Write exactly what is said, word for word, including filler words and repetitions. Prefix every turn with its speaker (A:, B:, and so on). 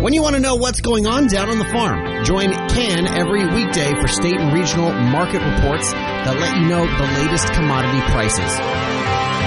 A: When you want to know what's going on down on the farm, join Can every weekday for state and regional market reports that let you know the latest commodity prices.